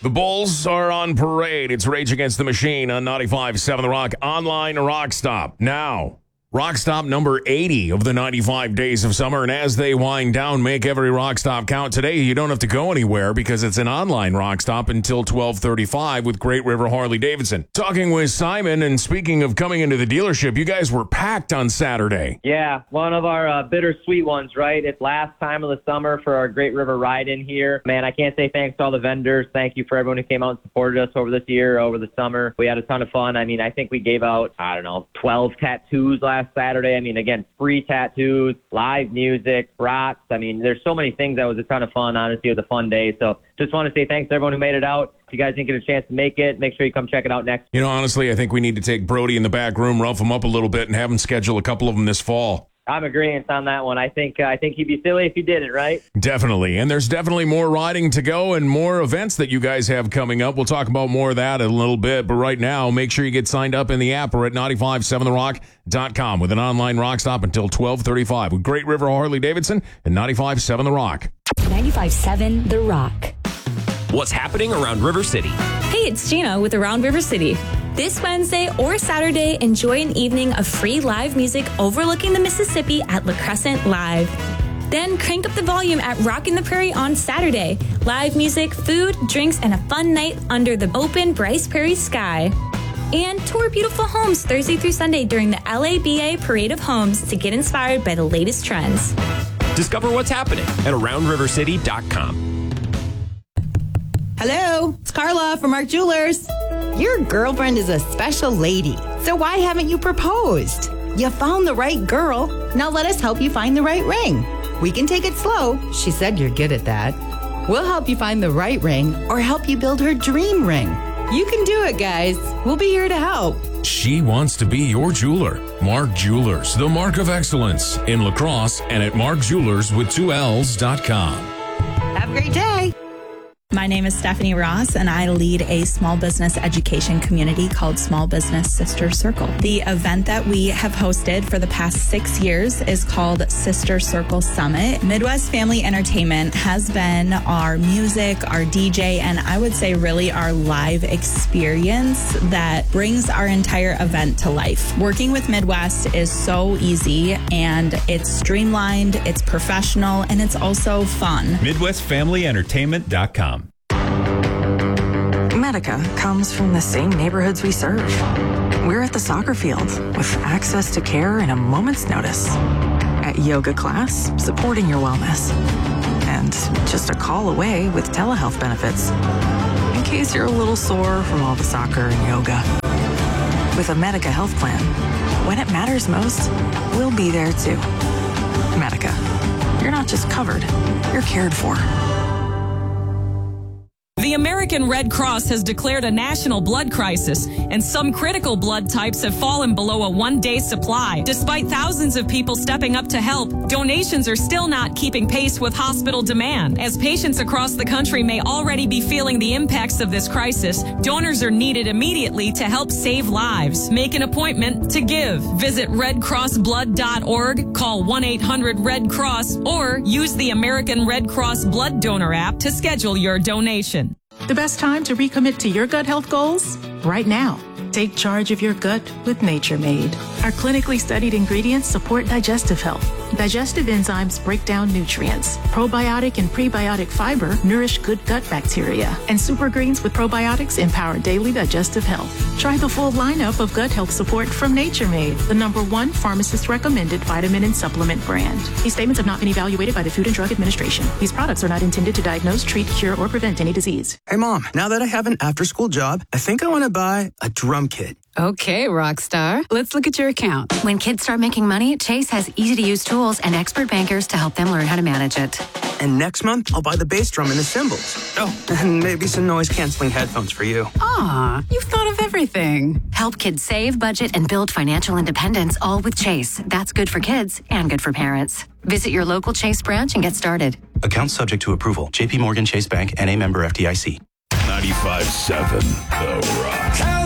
The Bulls are on parade. It's Rage Against the Machine on 95.7 The Rock. Online Rock Stop. Now, Rock Stop number 80 of the 95 Days of Summer. And as they wind down, make every Rock Stop count. Today, you don't have to go anywhere because it's an online Rock Stop until 12:35 with Great River Harley Davidson. Talking with Simon, and speaking of coming into the dealership, you guys were packed on Saturday. Yeah, one of our bittersweet ones, right? It's last time of the summer for our Great River ride-in here. Man, I can't say thanks to all the vendors. Thank you for everyone who came out and supported us over this year, over the summer. We had a ton of fun. I mean, I think we gave out, 12 tattoos last Saturday. I mean, again, free tattoos, live music, brats. I mean, there's so many things. That was a ton of fun. Honestly, it was a fun day. So just want to say thanks to everyone who made it out. If you guys didn't get a chance to make it, make sure you come check it out next. Honestly, I think we need to take Brody in the back room, rough him up a little bit, and have him schedule a couple of them this fall. I'm agreeing on that one. I think he'd be silly if you didn't, right? Definitely. And there's definitely more riding to go and more events that you guys have coming up. We'll talk about more of that in a little bit. But right now, make sure you get signed up in the app or at 957therock.com with an online Rock Stop until 12:35 with Great River Harley Davidson and 95.7 The Rock. 95.7 The Rock. What's happening around River City? Hey, it's Gina with Around River City. This Wednesday or Saturday, enjoy an evening of free live music overlooking the Mississippi at La Crescent Live. Then crank up the volume at Rockin' the Prairie on Saturday. Live music, food, drinks, and a fun night under the open Bryce Prairie sky. And tour beautiful homes Thursday through Sunday during the LABA Parade of Homes to get inspired by the latest trends. Discover what's happening at AroundRiverCity.com. Hello, it's Carla from Mark Jewelers. Your girlfriend is a special lady, so why haven't you proposed? You found the right girl. Now let us help you find the right ring. We can take it slow. She said you're good at that. We'll help you find the right ring or help you build her dream ring. You can do it, guys. We'll be here to help. She wants to be your jeweler. Mark Jewelers, the mark of excellence in La Crosse and at markjewelers.com. Have a great day. My name is Stephanie Ross, and I lead a small business education community called Small Business Sister Circle. The event that we have hosted for the past 6 years is called Sister Circle Summit. Midwest Family Entertainment has been our music, our DJ, and I would say really our live experience that brings our entire event to life. Working with Midwest is so easy, and it's streamlined, it's professional, and it's also fun. MidwestFamilyEntertainment.com. Medica comes from the same neighborhoods we serve. We're at the soccer field with access to care in a moment's notice. At yoga class, supporting your wellness. And just a call away with telehealth benefits. In case you're a little sore from all the soccer and yoga. With a Medica health plan, when it matters most, we'll be there too. Medica. You're not just covered, you're cared for. The American Red Cross has declared a national blood crisis, and some critical blood types have fallen below a one-day supply. Despite thousands of people stepping up to help, donations are still not keeping pace with hospital demand. As patients across the country may already be feeling the impacts of this crisis, donors are needed immediately to help save lives. Make an appointment to give. Visit redcrossblood.org, call 1-800-RED-CROSS, or use the American Red Cross Blood Donor app to schedule your donation. The best time to recommit to your gut health goals? Right now. Take charge of your gut with Nature Made. Our clinically studied ingredients support digestive health. Digestive enzymes break down nutrients. Probiotic and prebiotic fiber nourish good gut bacteria. And super greens with probiotics empower daily digestive health. Try the full lineup of gut health support from Nature Made, the #1 pharmacist-recommended vitamin and supplement brand. These statements have not been evaluated by the Food and Drug Administration. These products are not intended to diagnose, treat, cure, or prevent any disease. Hey, Mom, now that I have an after-school job, I think I want to buy a drum kit. Okay, Rockstar. Let's look at your account. When kids start making money, Chase has easy-to-use tools and expert bankers to help them learn how to manage it. And next month, I'll buy the bass drum and the cymbals. Oh, and maybe some noise-canceling headphones for you. Aw, you've thought of everything. Help kids save, budget, and build financial independence, all with Chase. That's good for kids and good for parents. Visit your local Chase branch and get started. Account subject to approval. JP Morgan Chase Bank, N.A. member FDIC. 95.7 The Rock.